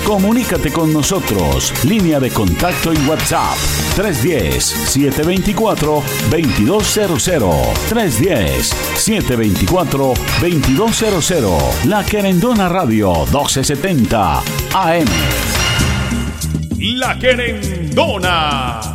Comunícate con nosotros. Línea de contacto y WhatsApp 310-724-2200. 310-724-2200. La Querendona Radio 1270 AM. La Querendona.